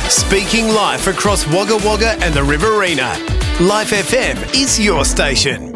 Speaking life across Wagga Wagga and the Riverina. Life FM is your station.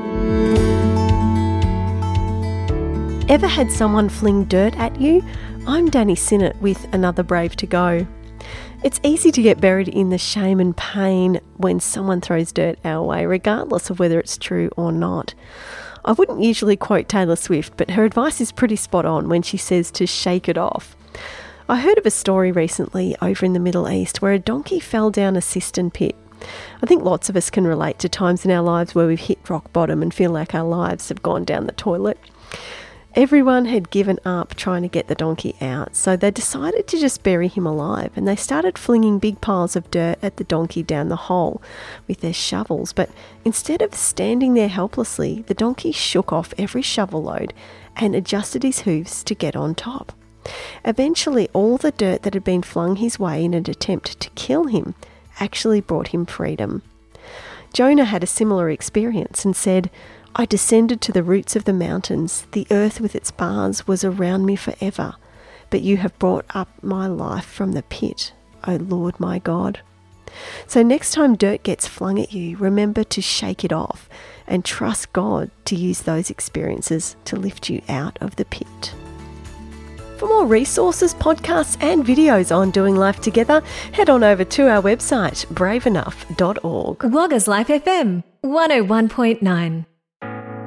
Ever had someone fling dirt at you? I'm Danny Sinnott with Another Brave to Go. It's easy to get buried in the shame and pain when someone throws dirt our way, regardless of whether it's true or not. I wouldn't usually quote Taylor Swift, but her advice is pretty spot on when she says to shake it off. I heard of a story recently over in the Middle East where a donkey fell down a cistern pit. I think lots of us can relate to times in our lives where we've hit rock bottom and feel like our lives have gone down the toilet. Everyone had given up trying to get the donkey out, so they decided to just bury him alive, and they started flinging big piles of dirt at the donkey down the hole with their shovels. But instead of standing there helplessly, the donkey shook off every shovel load and adjusted his hooves to get on top. Eventually, all the dirt that had been flung his way in an attempt to kill him actually brought him freedom. Jonah had a similar experience and said, "I descended to the roots of the mountains. The earth with its bars was around me forever. But you have brought up my life from the pit, O Lord my God." So next time dirt gets flung at you, remember to shake it off and trust God to use those experiences to lift you out of the pit. For more resources, podcasts and videos on doing life together, head on over to our website, braveenough.org. Wagga's Life FM 101.9.